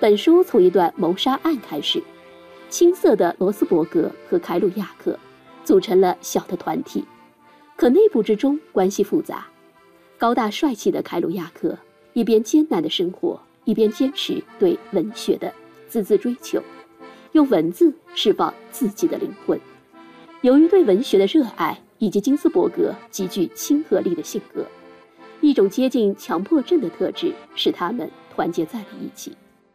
本书从一段谋杀案开始，青涩的罗斯伯格和凯鲁亚克组成了小的团体，可内部之中关系复杂。高大帅气的凯鲁亚克一边艰难的生活，一边坚持对文学的孜孜追求，用文字释放自己的灵魂。由于对文学的热爱以及金斯伯格极具亲和力的性格，一种接近强迫症的特质使他们团结在了一起。